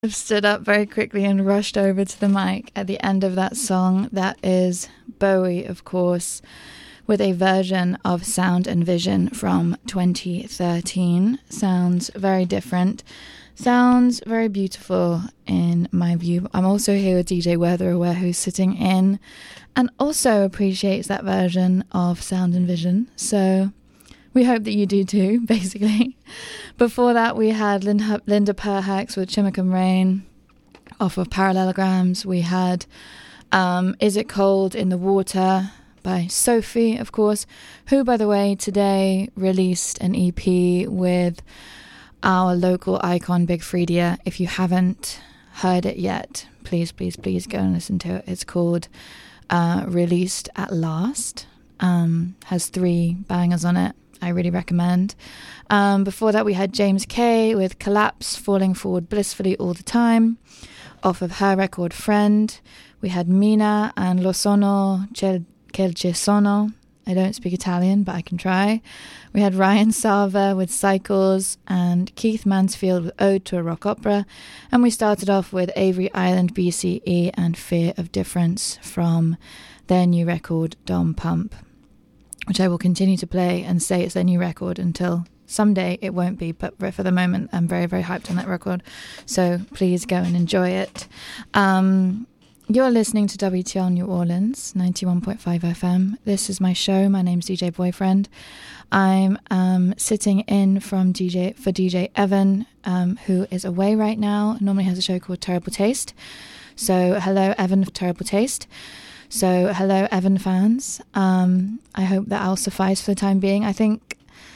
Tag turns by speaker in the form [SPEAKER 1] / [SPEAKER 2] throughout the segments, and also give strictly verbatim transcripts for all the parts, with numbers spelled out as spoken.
[SPEAKER 1] I've stood up very quickly and rushed over to the mic at the end of that song. That is Bowie, of course, with a version of Sound and Vision from twenty thirteen. Sounds very different. Sounds very beautiful in my view. I'm also here with D J Weather Aware, who's sitting in and also appreciates that version of Sound and Vision. So we hope that you do too, basically. Before that, we had Linda, Linda Perhacs with Chimicum Rain off of Parallelograms. We had um, Is It Cold in the Water by Sophie, of course, who, by the way, today released an E P with our local icon, Big Freedia. If you haven't heard it yet, please, please, please go and listen to it. It's called uh, Released at Last. Um, has three bangers on it. I really recommend. Um, before that, we had James Kay with Collapse, Falling Forward Blissfully All the Time, off of her record Friend. We had Mina and Lo Sono Che Ci Sono. I don't speak Italian, but I can try. We had Ryan Sava with Cycles and Keith Mansfield with Ode to a Rock Opera. And we started off with Avery Island, B C E and Fear of Difference from their new record, Dom Pump, which I will continue to play and say it's their new record until someday it won't be. But for the moment, I'm very, very hyped on that record. So please go and enjoy it. Um, you're listening to W T L New Orleans, ninety-one point five F M. This is my show. My name's D J Boyfriend. I'm um, sitting in from D J for D J Evan, um, who is away right now. Normally has a show called Terrible Taste. So hello, Evan of Terrible Taste. So hello, Evan fans. Um, I hope that I'll suffice for the time being. I think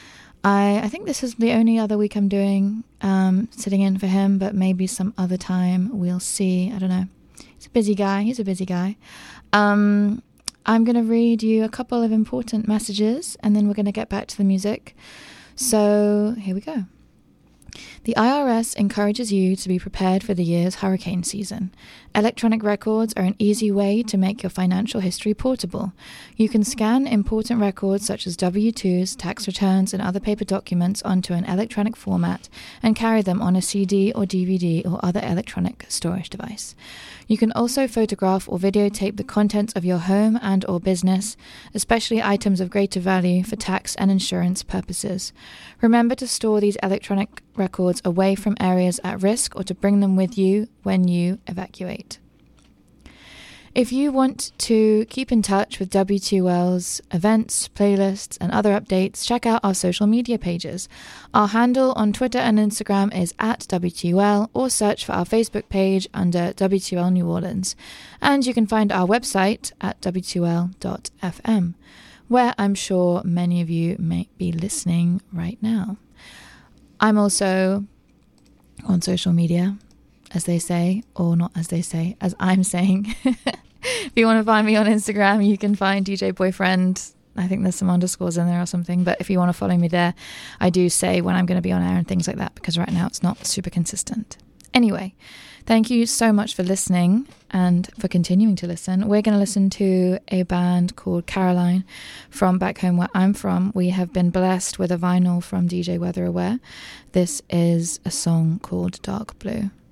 [SPEAKER 1] I I think this is the only other week I'm doing um, sitting in for him, but maybe some other time we'll see. I don't know. He's a busy guy. He's a busy guy. Um, I'm going to read you a couple of important messages, and then we're going to get back to the music. So here we go. The I R S encourages you to be prepared for the year's hurricane season. Electronic records are an easy way to make your financial history portable. You can scan important records such as W two's, tax returns, and other paper documents onto an electronic format and carry them on a C D or D V D or other electronic storage device. You can also photograph or videotape the contents of your home and or business, especially items of greater value for tax and insurance purposes. Remember to store these electronic records away from areas at risk or to bring them with you when you evacuate. If you want to keep in touch with W T O L's events, playlists, and other updates, check out our social media pages. Our handle on Twitter and Instagram is at W T O L, or search for our Facebook page under W T O L New Orleans. And you can find our website at W T O L dot F M, where I'm sure many of you may be listening right now. I'm also on social media, as they say, or not as they say, as I'm saying. If you want to find me on Instagram, you can find D J Boyfriend. I think there's some underscores in there or something. But if you want to follow me there, I do say when I'm going to be on air and things like that, because right now it's not super consistent. Anyway, thank you so much for listening and for continuing to listen. We're going to listen to a band called Caroline from back home where I'm from. We have been blessed with a vinyl from D J Weather Aware. This is a song called Dark Blue.